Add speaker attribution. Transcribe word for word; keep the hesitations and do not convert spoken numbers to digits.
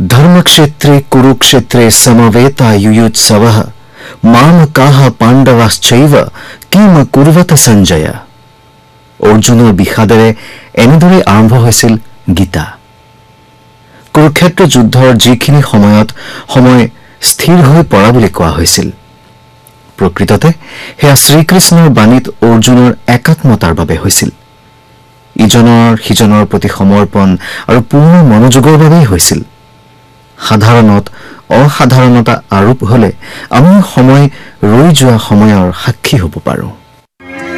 Speaker 1: धर्मक्षेत्रे कुरुक्षेत्रे समवेता युयुत्सवः मामकाः पाण्डवाश्चैव किम कुर्वत सञ्जय। अर्जुনৰ বিষাদেৰে এনেদৰে আৰম্ভ হৈছিল গীতা। কুৰুক্ষেত্ৰ যুদ্ধৰ যিখিনি সময়ত সময় স্থিৰ হৈ পৰা বুলি কোৱা হৈছিল, প্ৰকৃততে সেয়া শ্ৰীকৃষ্ণৰ বাণীত অৰ্জুনৰ একাত্মতাৰ বাবে হৈছিল। ইজনৰ সিজনৰ প্ৰতি সমৰ্পণ আৰু পূৰ্ণ মনোযোগৰ বাবেই হৈছিল। সাধাৰণত অসাধাৰণতা আৰোপ হলে আমি সময় ৰৈ যোৱা সময়ৰ সাক্ষী হ'ব পাৰোঁ।